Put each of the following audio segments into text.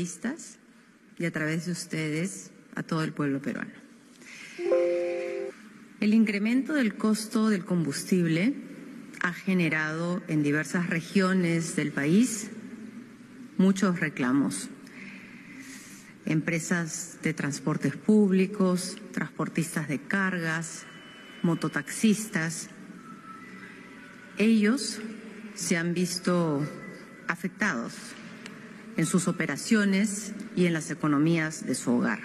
periodistas y a través de ustedes a todo el pueblo peruano. El incremento del costo del combustible ha generado en diversas regiones del país muchos reclamos. Empresas de transportes públicos, transportistas de cargas, mototaxistas, ellos se han visto afectados en sus operaciones y en las economías de su hogar.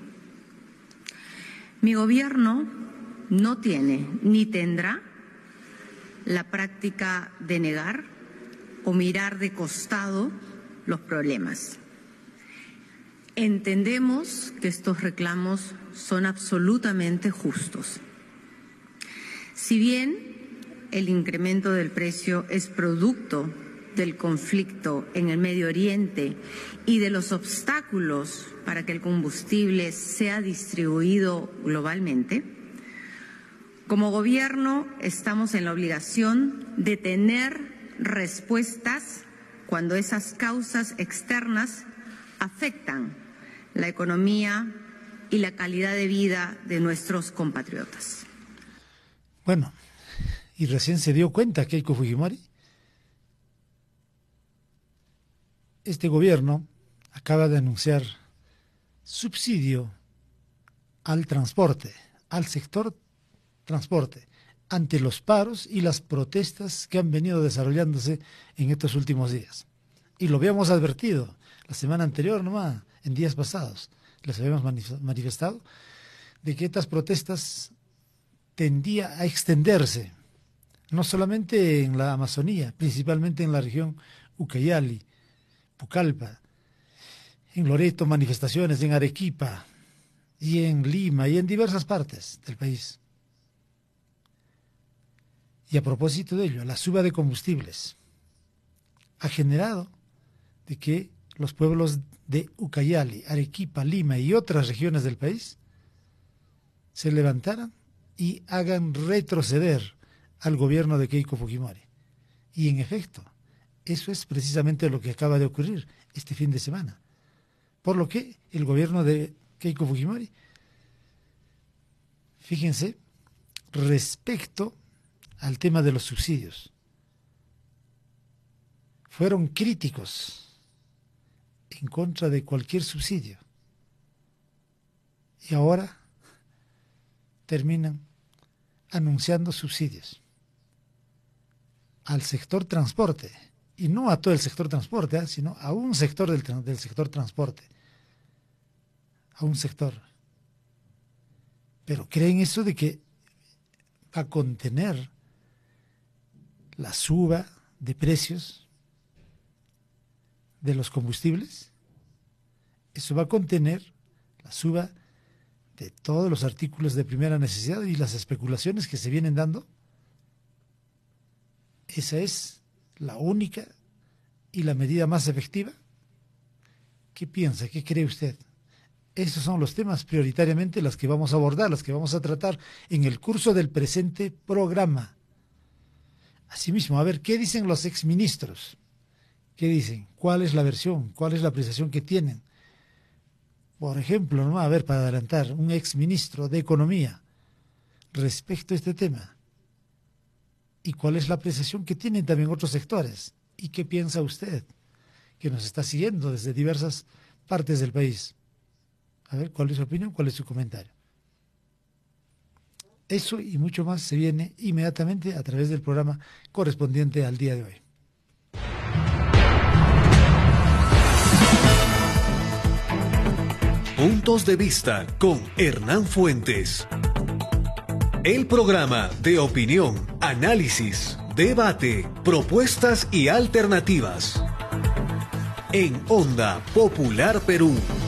Mi gobierno no tiene ni tendrá la práctica de negar o mirar de costado los problemas. Entendemos que estos reclamos son absolutamente justos. Si bien el incremento del precio es producto del conflicto en el Medio Oriente y de los obstáculos para que el combustible sea distribuido globalmente, como gobierno estamos en la obligación de tener respuestas cuando esas causas externas afectan la economía y la calidad de vida de nuestros compatriotas. Bueno, y recién se dio cuenta Keiko Fujimori. Este gobierno acaba de anunciar subsidio al transporte, al sector transporte, ante los paros y las protestas que han venido desarrollándose en estos últimos días. Y lo habíamos advertido la semana anterior nomás, en días pasados, les habíamos manifestado de que estas protestas tendían a extenderse, no solamente en la Amazonía, principalmente en la región Ucayali, Pucallpa, en Loreto manifestaciones, en Arequipa y en Lima y en diversas partes del país. Y a propósito de ello, la suba de combustibles ha generado de que los pueblos de Ucayali, Arequipa, Lima y otras regiones del país se levantaran y hagan retroceder al gobierno de Keiko Fujimori. Y en efecto, eso es precisamente lo que acaba de ocurrir este fin de semana. Por lo que el gobierno de Keiko Fujimori, fíjense, respecto al tema de los subsidios, fueron críticos en contra de cualquier subsidio. Y ahora terminan anunciando subsidios al sector transporte, y no a todo el sector transporte, sino a un sector del sector transporte, a un sector. Pero ¿creen eso de que va a contener la suba de precios de los combustibles? Eso va a contener la suba de todos los artículos de primera necesidad y las especulaciones que se vienen dando. Esa es la única y la medida más efectiva. ¿Qué piensa? ¿Qué cree usted? Esos son los temas prioritariamente los que vamos a abordar, los que vamos a tratar en el curso del presente programa. Asimismo, a ver, ¿qué dicen los exministros? ¿Qué dicen? ¿Cuál es la versión? ¿Cuál es la apreciación que tienen? Por ejemplo, ¿no? A ver, para adelantar, un exministro de Economía respecto a este tema. ¿Y cuál es la apreciación que tienen también otros sectores? ¿Y qué piensa usted, que nos está siguiendo desde diversas partes del país? A ver, ¿cuál es su opinión? ¿Cuál es su comentario? Eso y mucho más se viene inmediatamente a través del programa correspondiente al día de hoy. Puntos de vista con Hernán Fuentes. El programa de opinión, análisis, debate, propuestas y alternativas. En Onda Popular Perú.